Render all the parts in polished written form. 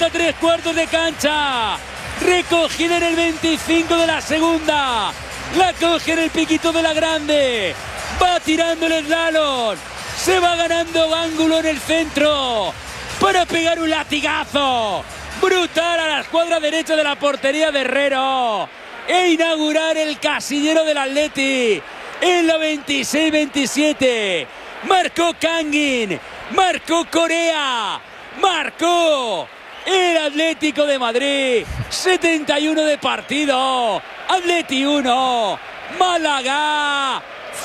pelota 3/4 de cancha. Recogida en el 25 de la segunda. La coge en el piquito de la grande. Va tirando el slalom. Se va ganando ángulo en el centro para pegar un latigazo brutal a la escuadra derecha de la portería de Herrero e inaugurar el casillero del Atleti en la 26-27. Marcó Kangin, marcó Corea, marcó el Atlético de Madrid. 71 de partido. Atleti 1, Málaga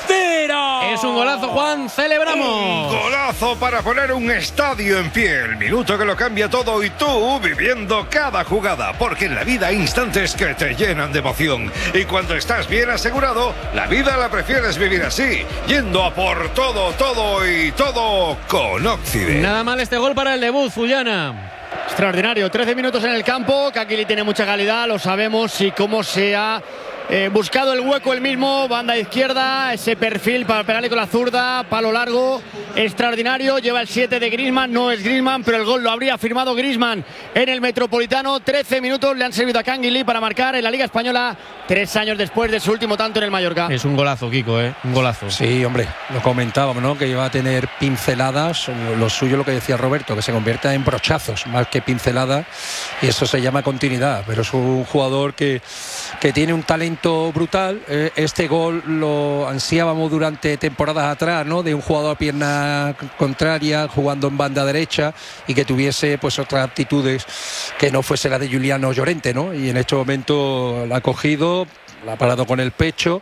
0. Es un golazo, Juan, celebramos. Un golazo para poner un estadio en pie. El minuto que lo cambia todo y tú viviendo cada jugada. Porque en la vida hay instantes que te llenan de emoción. Y cuando estás bien asegurado, la vida la prefieres vivir así. Yendo a por todo, todo y todo con Occident. Nada mal este gol para el debut, Fullana. Extraordinario, 13 minutos en el campo. Kakili tiene mucha calidad, lo sabemos. Y cómo se ha buscado el hueco el mismo, banda izquierda, ese perfil para pegarle con la zurda, palo largo, extraordinario. Lleva el 7 de Griezmann, no es Griezmann, pero el gol lo habría firmado Griezmann en el Metropolitano. 13 minutos le han servido a Canguilí para marcar en la Liga Española 3 años después de su último tanto en el Mallorca. Es un golazo, Kiko, un golazo. Sí, hombre, lo comentábamos, ¿no? Que iba a tener pinceladas, lo suyo, lo que decía Roberto, que se convierta en brochazos más que pinceladas, y eso se llama continuidad. Pero es un jugador que tiene un talento brutal. Este gol lo ansiábamos durante temporadas atrás, ¿no? De un jugador a pierna contraria jugando en banda derecha y que tuviese pues otras actitudes que no fuese la de Giuliano Llorente, ¿no? Y en este momento la ha cogido, la ha parado con el pecho,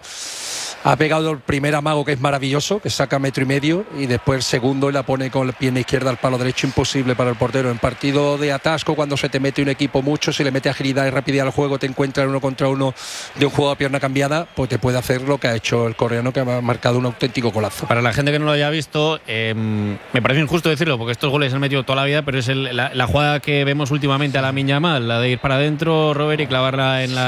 ha pegado el primer amago, que es maravilloso, que saca 1,5 metros, y después el segundo y la pone con la pierna izquierda al palo derecho, imposible para el portero. En partido de atasco, cuando se te mete un equipo mucho, si le mete agilidad y rapidez al juego, te encuentras uno contra uno de un juego a pierna cambiada, pues te puede hacer lo que ha hecho el coreano, que ha marcado un auténtico golazo. Para la gente que no lo haya visto, me parece injusto decirlo, porque estos goles se han metido toda la vida, pero es la jugada que vemos últimamente a Lamine Yamal, la de ir para adentro, Robert, y clavarla en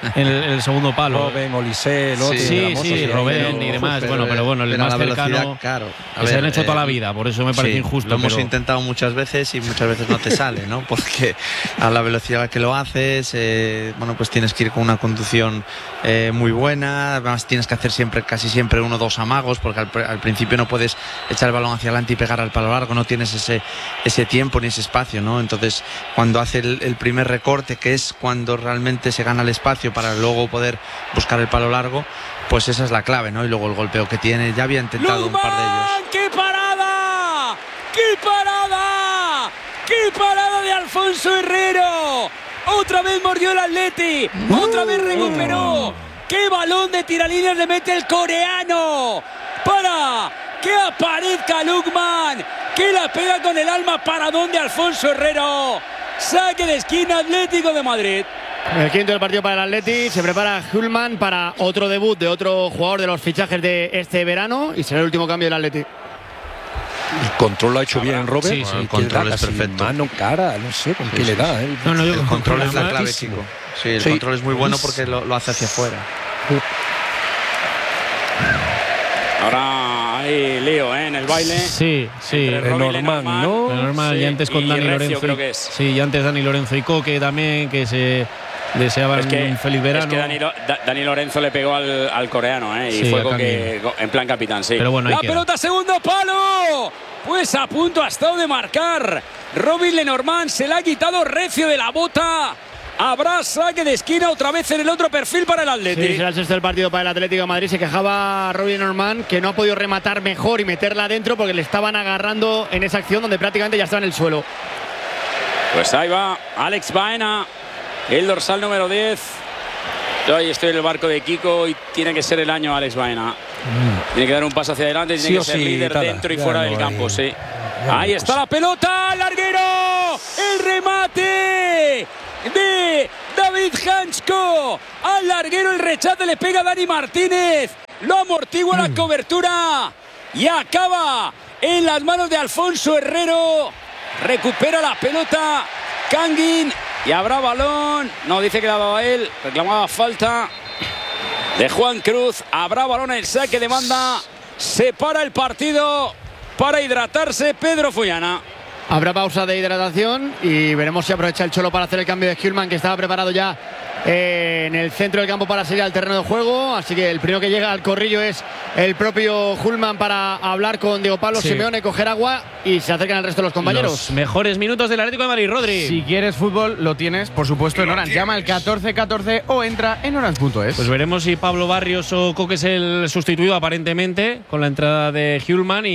el segundo palo. Robben, Olise, el otro, sí, Robben y demás. Pero el más cercano, claro, se han hecho toda la vida, por eso me parece injusto. Lo hemos intentado muchas veces y muchas veces no te sale, ¿no? Porque a la velocidad que lo haces, pues tienes que ir con una conducción muy buena. Además tienes que hacer casi siempre 1 o 2 amagos, porque al principio no puedes echar el balón hacia adelante y pegar al palo largo, no tienes ese tiempo ni ese espacio, ¿no? Entonces, cuando hace el primer recorte, que es cuando realmente se gana el espacio para luego poder buscar el palo largo, pues esa es la clave, ¿no? Y luego el golpeo que tiene, ya había intentado Lukman, un par de ellos. ¡Qué parada! ¡Qué parada! ¡Qué parada de Alfonso Herrero! Otra vez mordió el Atleti, otra vez recuperó. ¡Qué balón de tiralíneas le mete el coreano! Para que aparezca Lukman, que la pega con el alma. Paradón de Alfonso Herrero. Saque de esquina, Atlético de Madrid. El quinto del partido para el Atleti. Se prepara Hulman para otro debut de otro jugador de los fichajes de este verano, y será el último cambio del Atleti. El control lo ha hecho bien Robert. Sí, el control es perfecto. Mano, cara, no sé con qué le da. El control es la clave, chico. Sí, el control es muy bueno porque lo hace hacia afuera. Ahora hay lío en el baile. Sí. El Norman, ¿no? El Norman, y antes con Dani Lorenzo. Creo que es. Sí, y antes Dani Lorenzo y Coque también, que se deseaban un feliz verano. Es que Dani Lorenzo le pegó al coreano, y fue Coque en plan capitán, sí. Pero bueno, la pelota, segundo palo. Pues a punto ha estado de marcar Robin Lenormand, se la ha quitado recio de la bota. Habrá saque de esquina otra vez en el otro perfil para el Atleti. Sí, será el sexto del partido para el Atlético de Madrid. Se quejaba Robin Lenormand que no ha podido rematar mejor y meterla adentro porque le estaban agarrando en esa acción donde prácticamente ya estaba en el suelo. Pues ahí va Alex Baena, el dorsal número 10. Yo ahí estoy en el barco de Kiko y tiene que ser el año Alex Baena. Tiene que dar un paso hacia adelante y tiene que ser líder dentro y fuera del campo, sí. Ahí está la pelota, al larguero, el remate de David Hansko, al larguero, el rechace le pega a Dani Martínez, lo amortigua la cobertura y acaba en las manos de Alfonso Herrero. Recupera la pelota Kangin y habrá balón. No, dice que la daba él, reclamaba falta de Juan Cruz. Habrá balón, el saque de banda. Se para el partido para hidratarse Pedro Fullana. Habrá pausa de hidratación y veremos si aprovecha el Cholo para hacer el cambio de Hjulmand, que estaba preparado ya en el centro del campo para salir al terreno de juego. Así que el primero que llega al corrillo es el propio Hjulmand para hablar con Diego Pablo Simeone, coger agua, y se acercan al resto de los compañeros. Los mejores minutos del Atlético de Madrid, Rodri. Si quieres fútbol, lo tienes, por supuesto, en Orange. Llama al 1414 o entra en orange.es. Pues veremos si Pablo Barrios o Coque es el sustituido, aparentemente, con la entrada de Hjulmand,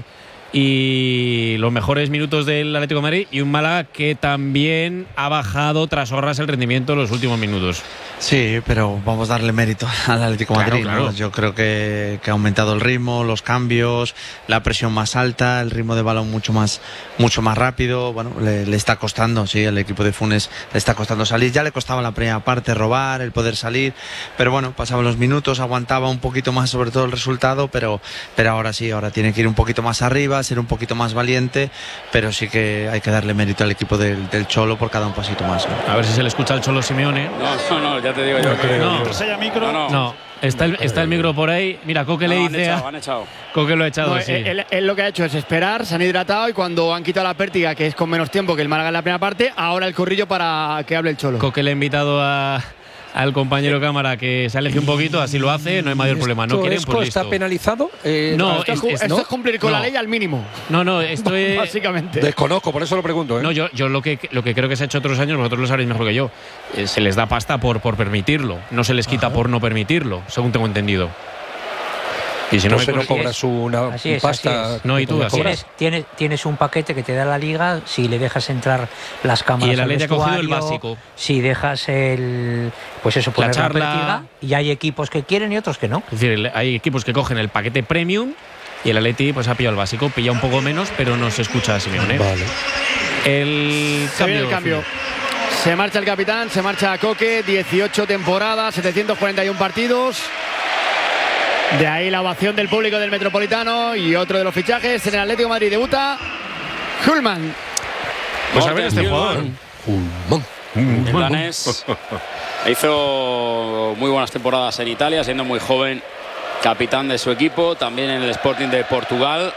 y los mejores minutos del Atlético de Madrid, y un Málaga que también ha bajado tras horas el rendimiento en los últimos minutos. Sí, pero vamos a darle mérito al Atlético de Madrid, claro. ¿no? Yo creo que ha aumentado el ritmo, los cambios, la presión más alta, el ritmo de balón mucho más rápido. Bueno, le está costando, sí, el equipo de Funes le está costando salir. Ya le costaba la primera parte robar, el poder salir, pero bueno, pasaban los minutos, aguantaba un poquito más sobre todo el resultado, pero ahora sí, ahora tiene que ir un poquito más arriba, ser un poquito más valiente, pero sí que hay que darle mérito al equipo del Cholo por cada un pasito más, ¿no? A ver si se le escucha al Cholo Simeone. No, ya te digo yo que No, está el micro por ahí. Mira, Coque le dice. Han echado. Coque lo ha echado, No, sí. él lo que ha hecho es esperar, se han hidratado, y cuando han quitado la pértiga, que es con menos tiempo que el Málaga en la primera parte, ahora el corrillo para que hable el Cholo. Coque le ha invitado al compañero cámara que se aleje un poquito, así lo hace, no hay mayor problema. No quieren, pues listo. ¿Está penalizado? No, esto es cumplir con la ley al mínimo. No, esto es… Básicamente. Desconozco, por eso lo pregunto, ¿eh? No, yo lo que creo que se ha hecho otros años, vosotros lo sabréis mejor que yo, se les da pasta por permitirlo, no se les quita por no permitirlo, según tengo entendido. Y si no, se no cobras una pasta. No, y tú tienes un paquete que te da la liga si le dejas entrar las cámaras. Y el Atleti ha cogido el básico. Si dejas poner la pértiga, y hay equipos que quieren y otros que no. Es decir, hay equipos que cogen el paquete premium y el Atleti pues ha pillado el básico, pilla un poco menos, pero no se escucha a Simeone. Vale. El cambio. Se marcha el capitán, se marcha Coque, 18 temporadas, 741 partidos. De ahí la ovación del público del Metropolitano, y otro de los fichajes en el Atlético de Madrid debuta Hjulmand. Pues a ver este jugador. El danés hizo muy buenas temporadas en Italia, siendo muy joven, capitán de su equipo, también en el Sporting de Portugal.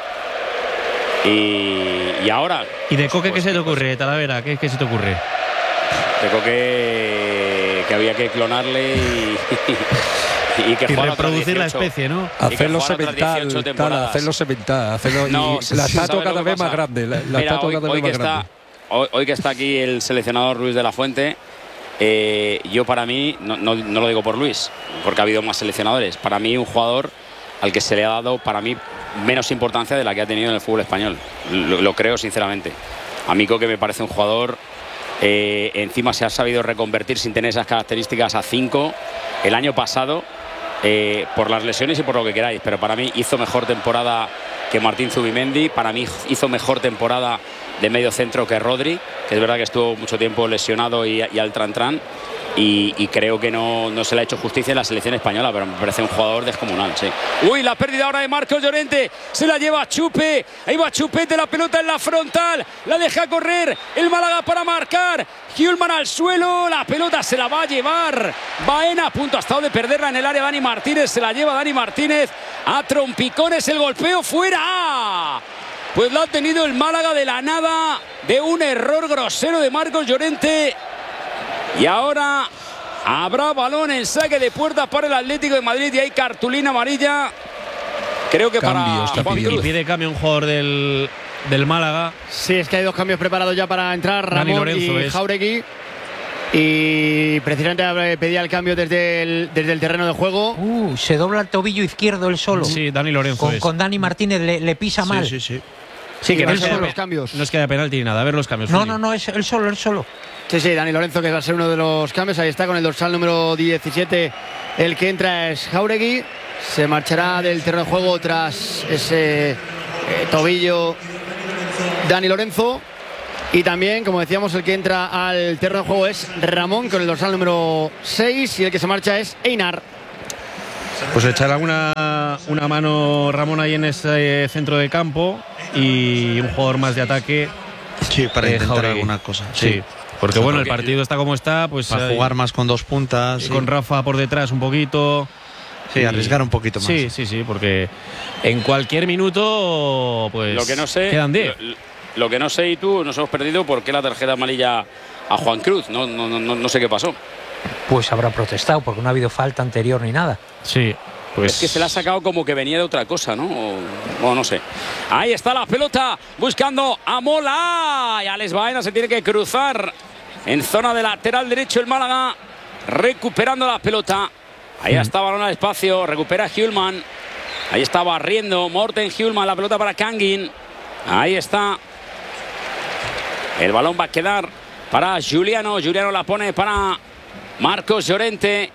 Y ahora… ¿Y de Coque qué se te ocurre, Talavera? ¿Qué se te ocurre? De Coque que había que clonarle y que reproducir la especie, ¿no? Hacerlo semental, hacerlo no, y la estatua cada vez más grande. La estatua cada vez más grande. Hoy que está aquí el seleccionador Luis de la Fuente, yo para mí, no lo digo por Luis, porque ha habido más seleccionadores, para mí un jugador al que se le ha dado, para mí, menos importancia de la que ha tenido en el fútbol español. Lo creo sinceramente. A mí Coque me parece un jugador… encima se ha sabido reconvertir sin tener esas características a 5 el año pasado, por las lesiones y por lo que queráis, pero para mí hizo mejor temporada que Martín Zubimendi, para mí hizo mejor temporada de medio centro que Rodri, que es verdad que estuvo mucho tiempo lesionado y al tran-tran, y creo que no se le ha hecho justicia en la selección española, pero me parece un jugador descomunal, sí. Uy, la pérdida ahora de Marcos Llorente, se la lleva Chupe, ahí va Chupete, la pelota en la frontal, la deja correr el Málaga para marcar, Hjulmand al suelo, la pelota se la va a llevar Baena, a punto ha estado de perderla en el área Dani Martínez, se la lleva Dani Martínez a trompicones, el golpeo fuera. Pues lo ha tenido el Málaga de la nada, de un error grosero de Marcos Llorente. Y ahora habrá balón en saque de puerta para el Atlético de Madrid, y hay cartulina amarilla. Creo que Cambio, para Juan Cruz. Y pide cambio un jugador del Málaga. Sí, es que hay dos cambios preparados ya para entrar, Ramón y Jáuregui. Y precisamente pedía el cambio desde el terreno de juego. Se dobla el tobillo izquierdo él solo. Sí, Dani Lorenzo. Con Dani Martínez le pisa mal. Sí, que no queda los cambios. No es que haya penalti ni nada, a ver los cambios. No, es él solo. Sí, Dani Lorenzo, que va a ser uno de los cambios. Ahí está con el dorsal número 17. El que entra es Jáuregui. Se marchará del terreno de juego tras ese tobillo Dani Lorenzo. Y también, como decíamos, el que entra al terreno de juego es Ramón con el dorsal número 6. Y el que se marcha es Einar. Pues echará una mano Ramón ahí en ese centro de campo, y un jugador más de ataque. Sí, para intentar Jáuregui. alguna cosa. Sí. Porque bueno, el partido está como está, pues para jugar más con 2 puntas. Con Rafa por detrás un poquito. Sí, arriesgar un poquito más. Sí, porque en cualquier minuto pues lo que no sé, quedan 10. Lo que no sé, y tú, nos hemos perdido por qué la tarjeta amarilla a Juan Cruz. No sé qué pasó. Pues habrá protestado porque no ha habido falta anterior ni nada. Sí. Pues es que se la ha sacado como que venía de otra cosa, ¿no? O no sé. Ahí está la pelota buscando a Mola. Y Alex Baena se tiene que cruzar en zona de lateral derecho el Málaga. Recuperando la pelota. Ahí está balón al espacio. Recupera Hjulman. Ahí está barriendo Morten Hjulman. La pelota para Kangin. Ahí está. El balón va a quedar para Juliano. Juliano la pone para Marcos Llorente.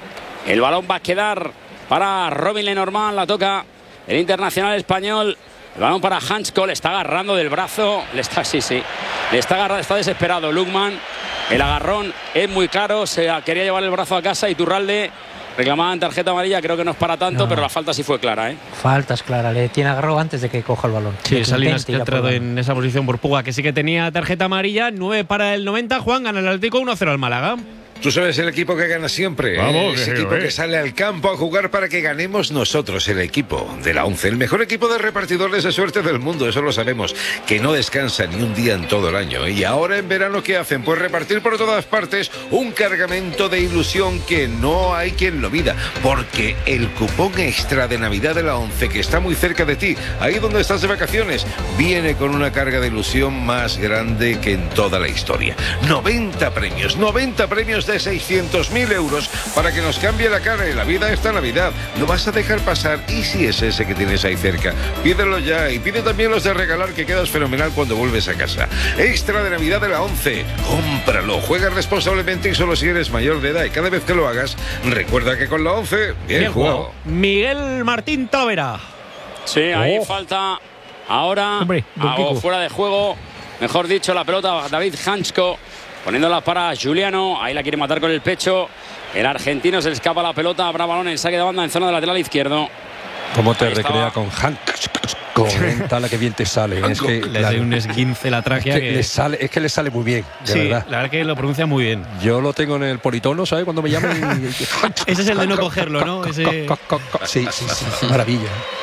El balón va a quedar para Robin Lenormand. La toca el internacional español. El balón para Hansko. Le está agarrando del brazo. Le está agarrando. Está desesperado Lukman. El agarrón es muy claro. Se quería llevar el brazo a casa. Y Iturralde reclamaba en tarjeta amarilla. Creo que no es para tanto, pero la falta sí fue clara, ¿eh? Falta es clara. Le tiene agarrado antes de que coja el balón. Sí, Salinas que ha entrado en esa posición por Puga, que sí que tenía tarjeta amarilla. 9 para el 90. Juan, gana el Atlético 1-0 al Málaga. Tú sabes, el equipo que gana siempre. Vamos, ese equipo que sale al campo a jugar para que ganemos nosotros, el equipo de la ONCE. El mejor equipo de repartidores de suerte del mundo, eso lo sabemos. Que no descansa ni un día en todo el año. Y ahora en verano, ¿qué hacen? Pues repartir por todas partes un cargamento de ilusión que no hay quien lo mida. Porque el cupón extra de Navidad de la ONCE, que está muy cerca de ti, ahí donde estás de vacaciones, viene con una carga de ilusión más grande que en toda la historia. 90 premios de 600.000 euros para que nos cambie la cara y la vida esta Navidad. ¿Lo vas a dejar pasar? ¿Y si es ese que tienes ahí cerca? Pídelo ya y pide también los de regalar, que quedas fenomenal cuando vuelves a casa. Extra de Navidad de la ONCE. Cómpralo, juega responsablemente y solo si eres mayor de edad. Y cada vez que lo hagas, recuerda que con la ONCE, bien jugado. Miguel Martín Tavera. Sí, ahí falta ahora. Hombre, fuera de juego. Mejor dicho, la pelota David Hansko. Poniéndola para Juliano. Ahí la quiere matar con el pecho. El argentino se le escapa la pelota. Habrá balón en saque de banda en zona de lateral izquierdo. ¿Cómo te recrea con Hank? Comenta la que bien te sale. Es que le doy un esguince la tráquea. Es que le sale muy bien, de verdad. La verdad que lo pronuncia muy bien. Yo lo tengo en el politono, ¿sabes? Cuando me llaman. Ese es el de no cogerlo, ¿no? Ese... Sí, maravilla.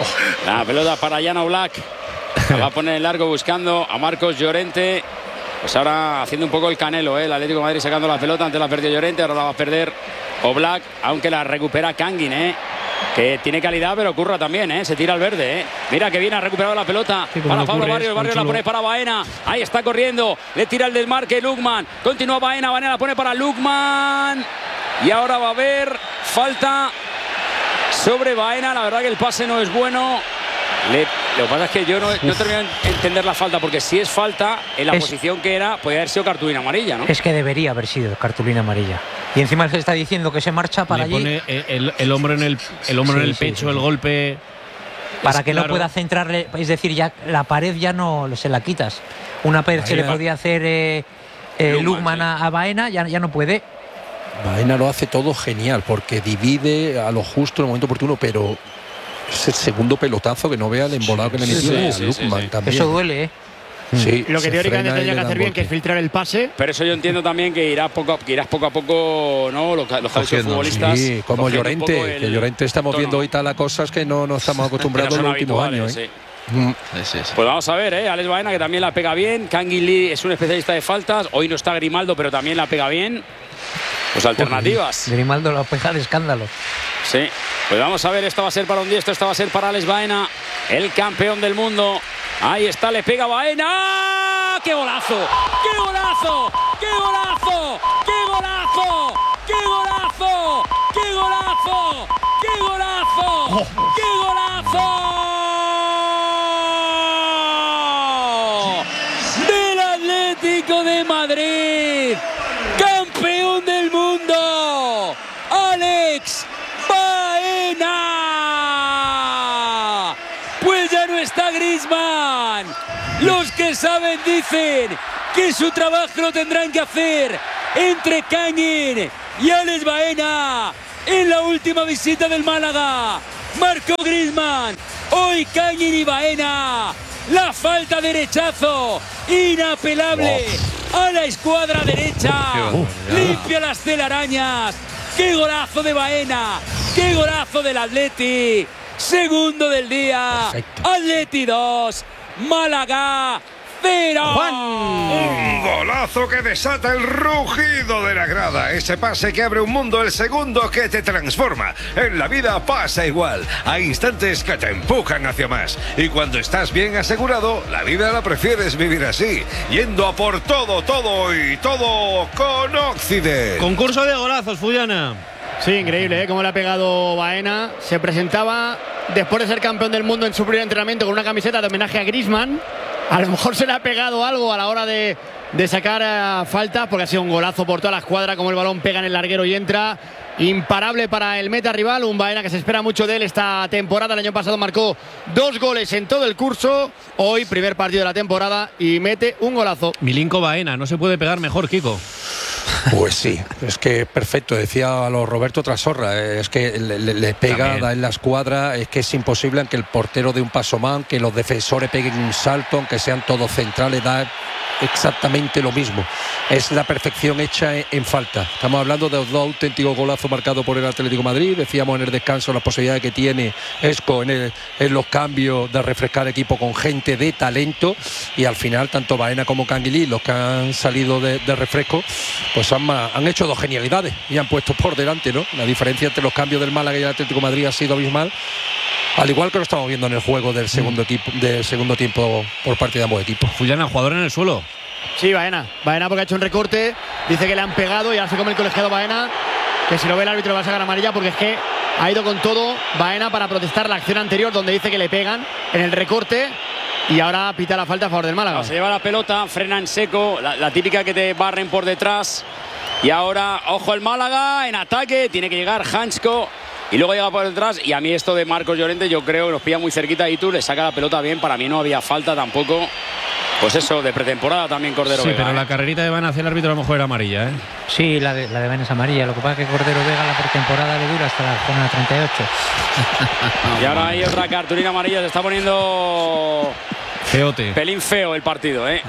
La pelota para Jan Oblak. La va a poner en largo buscando a Marcos Llorente. Pues ahora haciendo un poco el Canelo, el Atlético de Madrid sacando la pelota. Antes la perdió Llorente, ahora la va a perder Oblak, aunque la recupera Kangin, que tiene calidad, pero Curra también, se tira al verde. Mira que bien ha recuperado la pelota para Pablo Barrios. Barrios la pone para Baena. Ahí está corriendo, le tira el desmarque Lukman. Continúa Baena, Baena la pone para Lukman. Y ahora va a haber falta sobre Baena. La verdad que el pase no es bueno. Lo que pasa es que yo no termino de entender la falta, porque si es falta, en la posición que era, podría haber sido cartulina amarilla, ¿no? Es que debería haber sido cartulina amarilla. Y encima se está diciendo que se marcha para le allí. Pone el hombro en el pecho, el golpe. Para que no pueda centrarle, es decir, ya la pared ya no se la quitas. Una pared que le podía hacer Lukman a Baena, ya no puede. Baena lo hace todo genial, porque divide a lo justo en el momento oportuno, pero es el segundo pelotazo que no vea el embolado que le metió a Lukman también. Eso duele, Sí, lo que teóricamente tendría que hacer bien, que es filtrar el pase. Pero eso yo entiendo también que irás poco a poco, ¿no? Los futbolistas. Sí, como Llorente, que Llorente estamos viendo ahorita las cosas que no estamos acostumbrados en los últimos años. Sí. Pues vamos a ver, Alex Baena, que también la pega bien. Kangin Lee es un especialista de faltas. Hoy no está Grimaldo, pero también la pega bien. Pues alternativas. Grimaldo la pega de escándalo. Sí, pues vamos a ver, esto va a ser para un diestro, esto va a ser para Alex Baena, el campeón del mundo. Ahí está, le pega Baena. ¡Qué golazo! ¡Qué golazo! ¡Qué golazo! ¡Qué golazo! ¡Qué golazo! ¡Qué golazo! ¡Qué golazo! ¡Qué golazo! Del Atlético de Madrid, campeón del mundo, Alex Baena. Pues ya no está Griezmann. Los que saben dicen que su trabajo lo tendrán que hacer entre Kangin y Alex Baena en la última visita del Málaga. Marcó Griezmann, hoy Kangin y Baena. La falta derechazo inapelable a la escuadra derecha. Limpia las telarañas. ¡Qué golazo de Baena! ¡Qué golazo del Atleti! Segundo del día. Perfecto. Atleti 2, Málaga tercero. Un golazo que desata el rugido de la grada. Ese pase que abre un mundo, el segundo que te transforma. En la vida pasa igual. Hay instantes que te empujan hacia más. Y cuando estás bien asegurado, la vida la prefieres vivir así. Yendo a por todo, todo y todo con Occident. Concurso de golazos, Fullana. Sí, increíble, ¿eh? Cómo le ha pegado Baena. Se presentaba después de ser campeón del mundo en su primer entrenamiento con una camiseta de homenaje a Griezmann. A lo mejor se le ha pegado algo a la hora de sacar falta, porque ha sido un golazo por toda la escuadra, como el balón pega en el larguero y entra. Imparable para el meta rival, un Baena que se espera mucho de él esta temporada. El año pasado marcó 2 goles en todo el curso. Hoy, primer partido de la temporada y mete un golazo. Milinko Baena, no se puede pegar mejor, Kiko. Pues sí, es que perfecto, decía a los Roberto Trasorra, es que le pega, también da en la escuadra, es que es imposible aunque el portero dé un paso más, que los defensores peguen un salto, aunque sean todos centrales, da exactamente lo mismo. Es la perfección hecha en falta. Estamos hablando de los 2 auténticos golazos marcados por el Atlético de Madrid. Decíamos en el descanso las posibilidades que tiene Esco en los cambios de refrescar equipo con gente de talento, y al final tanto Baena como Canguilí, los que han salido de refresco, pues han hecho 2 genialidades y han puesto por delante, ¿no? La diferencia entre los cambios del Málaga y el Atlético de Madrid ha sido abismal, al igual que lo estamos viendo en el juego del segundo tiempo por parte de ambos equipos. Fullana, jugador en el suelo. Sí, Baena porque ha hecho un recorte, dice que le han pegado y ahora se come el colegiado Baena, que si lo ve el árbitro va a sacar amarilla, porque es que ha ido con todo Baena para protestar la acción anterior donde dice que le pegan en el recorte. Y ahora pita la falta a favor del Málaga. Se lleva la pelota, frena en seco, la típica que te barren por detrás. Y ahora, ojo el Málaga en ataque, tiene que llegar Hansko y luego llega por detrás. Y a mí esto de Marcos Llorente, yo creo, nos pilla muy cerquita y tú le saca la pelota bien. Para mí no había falta tampoco. Pues eso, de pretemporada también Cordero sí, Vega. Pero la carrerita de Baena hacia el árbitro a lo mejor era amarilla, ¿eh? Sí, la de Baena es amarilla. Lo que pasa es que Cordero Vega la pretemporada le dura hasta la zona 38. Y ahora hay otra cartulina amarilla, se está poniendo feote. Pelín feo el partido, ¿eh?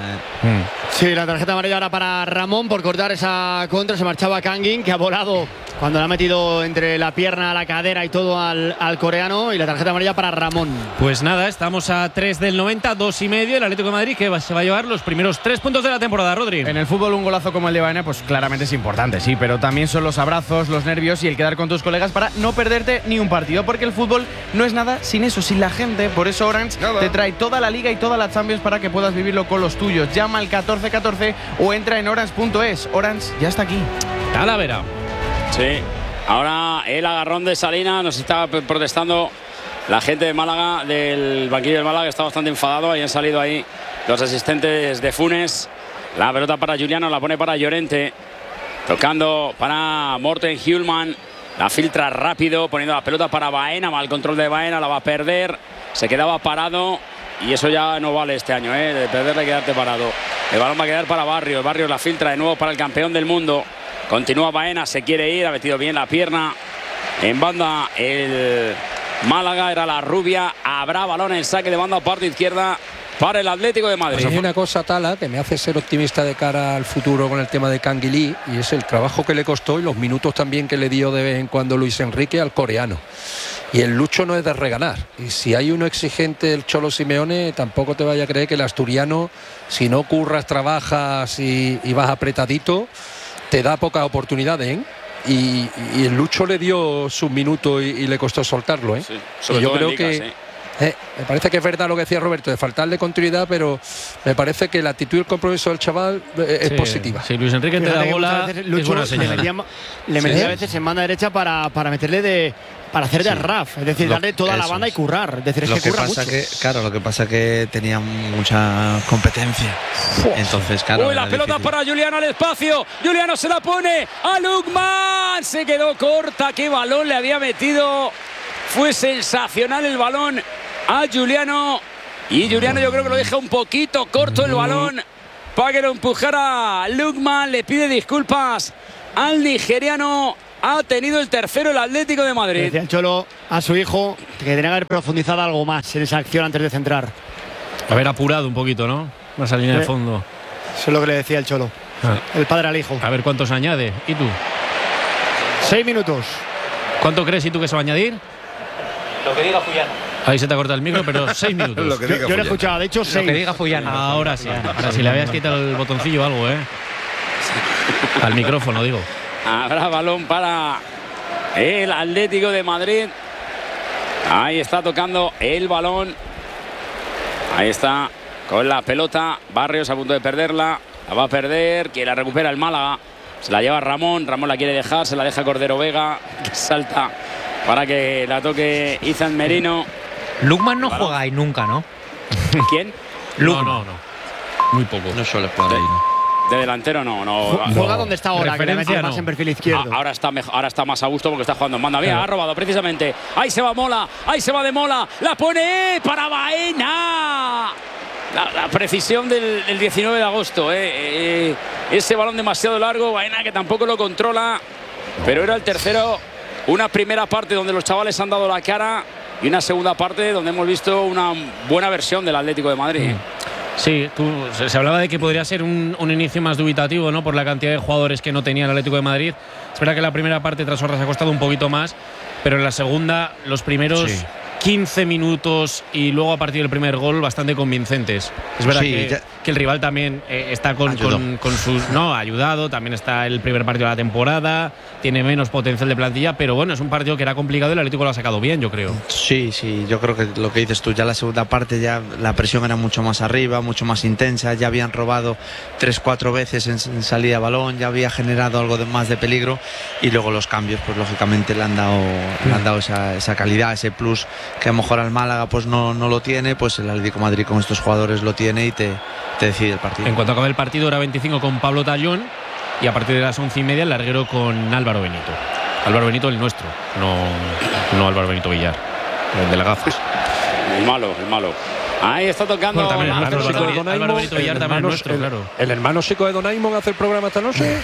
Sí, la tarjeta amarilla ahora para Ramón por cortar esa contra. Se marchaba Kangin, que ha volado cuando le ha metido entre la pierna, la cadera y todo al coreano. Y la tarjeta amarilla para Ramón. Pues nada, estamos a 3 del 90, 2,5. El Atlético de Madrid que se va a llevar los primeros 3 puntos de la temporada, Rodri. En el fútbol un golazo como el de Baena pues claramente es importante, sí, pero también son los abrazos, los nervios y el quedar con tus colegas para no perderte ni un partido, porque el fútbol no es nada sin eso, sin la gente. Por eso Orange te trae toda la Liga y toda la Champions para que puedas vivirlo con los tuyos. Llama al 1414 o entra en orange.es. Orange ya está aquí. Talavera. Sí, ahora el agarrón de Salinas, nos está protestando la gente de Málaga, del banquillo del Málaga, que está bastante enfadado. Ahí han salido ahí los asistentes de Funes. La pelota para Juliano, la pone para Llorente, tocando para Morten Hjulman, la filtra rápido, poniendo la pelota para Baena, mal control de Baena, la va a perder, se quedaba parado y eso ya no vale este año, de perderle, quedarte parado. El balón va a quedar para Barrios, Barrios la filtra de nuevo para el campeón del mundo. Continúa Baena, se quiere ir, ha metido bien la pierna. En banda el Málaga, era la rubia. Habrá balón en saque de banda, parte izquierda para el Atlético de Madrid. Pues hay una cosa, Tala, que me hace ser optimista de cara al futuro con el tema de Canguilí, y es el trabajo que le costó y los minutos también que le dio de vez en cuando Luis Enrique al coreano. Y el Lucho no es de regalar. Y si hay uno exigente, el Cholo Simeone, tampoco te vaya a creer que el asturiano, si no curras, trabajas y vas apretadito, te da pocas oportunidades, ¿eh? Y el Lucho le dio sus minutos y le costó soltarlo, ¿eh? Sí, y yo creo que me parece que es verdad lo que decía Roberto, de faltarle continuidad, pero me parece que la actitud y el compromiso del chaval es positiva. Si Luis Enrique te da bola, es buena señal. Le metía a veces en banda derecha para meterle para hacer de Raf, es decir, darle toda la banda y currar. Es decir, es que curra mucho. Claro, lo que pasa es que tenía mucha competencia. Entonces, claro. Uy, la pelota para Juliano al espacio. Juliano se la pone a Lukman. Se quedó corta. Qué balón le había metido. Fue sensacional el balón a Juliano. Y Juliano yo creo que lo deja un poquito corto el balón para que lo empujara Lukman. Le pide disculpas al nigeriano. Ha tenido el tercero el Atlético de Madrid. Decía el Cholo a su hijo que tenía que haber profundizado algo más en esa acción antes de centrar. Haber apurado un poquito, ¿no? Más a línea de fondo. Eso es lo que le decía el Cholo. El padre al hijo. A ver cuántos añade. ¿Y tú? 6 minutos. ¿Cuánto crees y tú que se va a añadir? Lo que diga Fullana. Ahí se te ha cortado el micro, pero 6 minutos. Yo lo he escuchado, de hecho 6. Lo que diga Fullana. Ahora sí. Ahora sí, le habías quitado el botoncillo o algo, Al micrófono, digo. Habrá balón para el Atlético de Madrid. Ahí está tocando el balón. Ahí está con la pelota. Barrios a punto de perderla. La va a perder. Que la recupera el Málaga. Se la lleva Ramón. Ramón la quiere dejar. Se la deja Cordero Vega. Que salta para que la toque Izan Merino. Lukman no juega ahí nunca, ¿no? ¿Quién? No. Muy poco. No suele jugar ahí, ¿no? De delantero no. Juega donde está ahora, que le mete más en perfil izquierdo. Ahora está más a gusto porque está jugando en banda. Bien, ha robado precisamente. Ahí se va Mola. Ahí se va de Mola. La pone para Baena. La precisión del 19 de agosto. Ese balón demasiado largo. Baena que tampoco lo controla. Pero era el tercero. Una primera parte donde los chavales han dado la cara. Y una segunda parte donde hemos visto una buena versión del Atlético de Madrid. Sí, se hablaba de que podría ser un inicio más dubitativo, ¿no? Por la cantidad de jugadores que no tenía el Atlético de Madrid. Es verdad que la primera parte tras Horras ha costado un poquito más, pero en la segunda, los primeros 15 minutos y luego a partir del primer gol bastante convincentes. Es verdad que el rival también está con sus... No, ha ayudado, también está el primer partido de la temporada, tiene menos potencial de plantilla, pero bueno, es un partido que era complicado y el Atlético lo ha sacado bien, yo creo. Sí, yo creo que lo que dices tú, ya la segunda parte ya la presión era mucho más arriba, mucho más intensa, ya habían robado 3-4 veces en salida de balón, ya había generado algo más de peligro y luego los cambios, pues lógicamente le han dado esa calidad, ese plus que a lo mejor al Málaga pues no lo tiene, pues el Atlético de Madrid con estos jugadores lo tiene y te decide el partido. En cuanto acabe el partido, hora 25 con Pablo Tallón y a partir de las 11:30 el larguero con Álvaro Benito. Álvaro Benito el nuestro, no Álvaro Benito Villar, el de las gafas. El malo. Ahí está tocando. Bueno, también Álvaro Benito Villar también es nuestro, claro. ¿El hermano chico de Don Aimon hace el programa esta noche?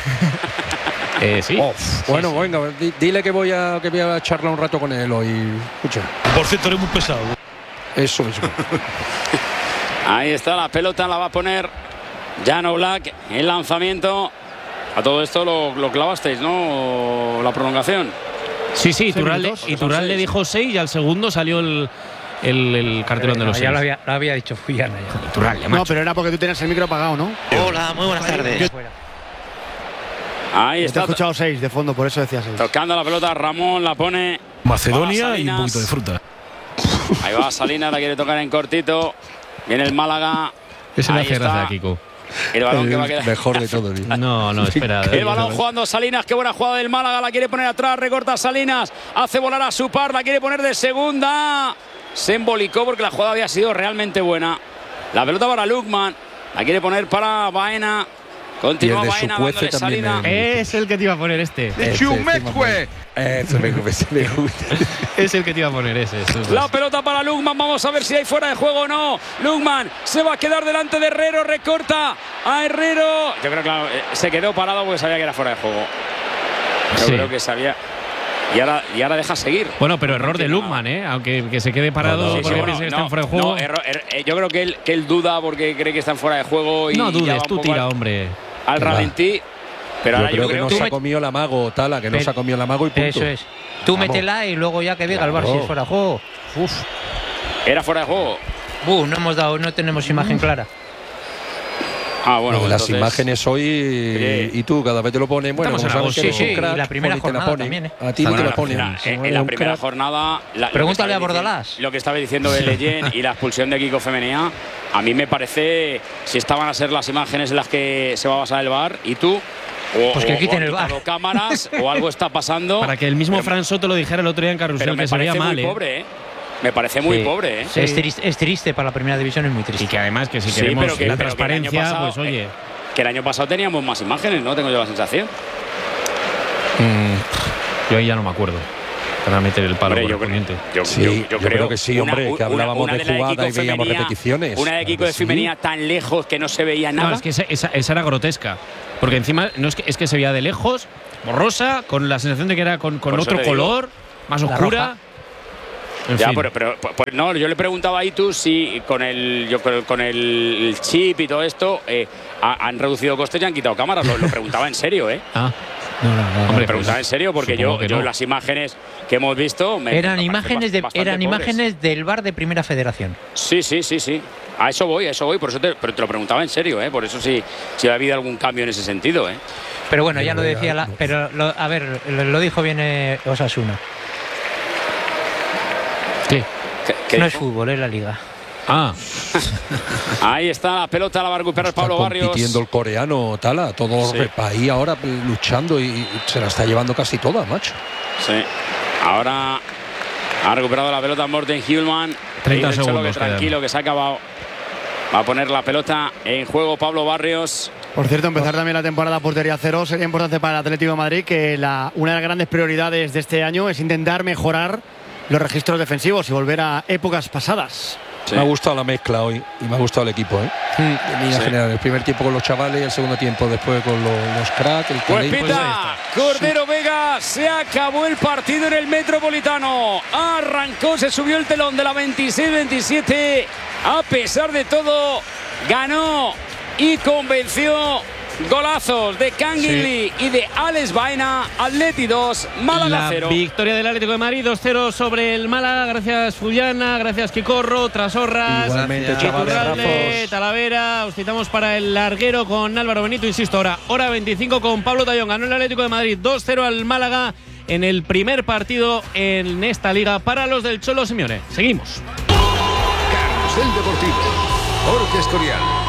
Sí. Bueno, venga, dile que voy a charlar un rato con él hoy. Escucha. Por cierto, eres muy pesado. Eso mismo. Ahí está la pelota, la va a poner Jan Black. El lanzamiento. A todo esto lo clavasteis, ¿no? La prolongación. Sí, Iturralde le dijo 6 y al segundo salió el cartelón de los 6. Ya lo había dicho Fullana. Iturralde, macho. No, pero era porque tú tenías el micro apagado, ¿no? Hola, muy buenas tardes. Ahí Te he está. escuchado 6 de fondo, por eso decía 6. Tocando la pelota, Ramón la pone. Macedonia y un poquito de fruta. Ahí va Salinas, la quiere tocar en cortito. Viene el Málaga. Ese le hace gracia a Kiko. El balón que va a quedar. Mejor de todo. No, espera. El balón jugando Salinas, qué buena jugada del Málaga, la quiere poner atrás, recorta Salinas, hace volar a su par, la quiere poner de segunda. Se embolicó porque la jugada había sido realmente buena. La pelota para Lukman, la quiere poner para Baena. Continúa Baena dándole salida. Es el que te iba a poner este. Eso me gusta. Es el que te iba a poner ese. La pelota para Lukman, vamos a ver si hay fuera de juego o no. Lukman se va a quedar delante de Herrero, recorta a Herrero. Yo creo que se quedó parado porque sabía que era fuera de juego. Yo creo que sabía. Y ahora deja seguir. Bueno, pero error de Lukman, aunque que se quede parado porque piensa que están fuera de juego. Yo creo que él duda porque cree que están fuera de juego. Y no dudes, tú tira, hombre. Al ralentí. Pero ahora yo creo que no se ha comido el amago, Tala, que no se ha comido el amago y punto. Eso es. Tú métela y luego ya que diga el Bar si es fuera de juego. Era fuera de juego. No tenemos imagen clara. Bueno, pues las entonces, imágenes hoy y tú cada vez te lo pones. Bueno, sabes que sí, crack, y la primera jornada también. A ti te lo ponen. En la primera jornada. Pregúntale a Bordalás. Lo que estaba diciendo de Leyen y la expulsión de Kiko Femenía, a mí me parece, si estaban a ser las imágenes en las que se va a basar el VAR, y tú. Pues que quiten el VAR. Cámaras o algo está pasando. Para que el mismo Fran Soto lo dijera el otro día en Carrusel, que se veía mal. Me parece muy pobre, Sí. Es triste para la primera división, es muy triste. Y que además que si queremos la transparencia, pasado, pues oye. Que el año pasado teníamos más imágenes, ¿no? Tengo yo la sensación. Yo ahí ya no me acuerdo. Para meter el palo correspondiente. Yo creo que sí, hombre, que hablábamos de jugada y veíamos repeticiones. Una de Kiko de Femenía tan lejos que no se veía nada. No, es que esa era grotesca. Porque encima no es que se veía de lejos, borrosa, con la sensación de que era con otro color, más oscura. Ya, pero no, yo le preguntaba a Itu si con el chip y todo esto han reducido costes y han quitado cámaras. Lo preguntaba en serio, ¿eh? No. Hombre, preguntaba en serio porque yo las imágenes que hemos visto eran imágenes del VAR de Primera Federación. Sí. A eso voy, por eso te lo preguntaba en serio, por eso si ha habido algún cambio en ese sentido, Pero bueno, ya lo decía a ver, lo dijo bien Osasuna. ¿Qué no es fútbol, es la liga. Ahí está la pelota, la va a recuperar Pablo Barrios. Compitiendo el coreano, Tala, todo ahí ahora luchando y se la está llevando casi toda, macho. Sí, ahora ha recuperado la pelota Morten Hjulman. 30 segundos. Tranquilo, que se ha acabado. Va a poner la pelota en juego Pablo Barrios. Por cierto, empezar también la temporada portería cero sería importante para el Atlético de Madrid, que una de las grandes prioridades de este año es intentar mejorar los registros defensivos y volver a épocas pasadas. Me ha gustado la mezcla hoy y me ha gustado el equipo, En línea general, el primer tiempo con los chavales y el segundo tiempo después con los cracks. Pues pita Cordero Vega, se acabó el partido en el Metropolitano. Arrancó, se subió el telón de la 26-27. A pesar de todo, ganó y convenció. Golazos de Canguilí y de Alex Baena. Atleti 2, Málaga 0. Victoria del Atlético de Madrid 2-0 sobre el Málaga. Gracias Fullana, gracias Quicorro, Trasorras, igualmente, chavales, Talavera. Os citamos para el larguero con Álvaro Benito. Insisto, hora 25 con Pablo Tallón. Ganó el Atlético de Madrid 2-0 al Málaga en el primer partido en esta liga para los del Cholo Simeone. Seguimos. Carrusel Deportivo, Jorge Escorial.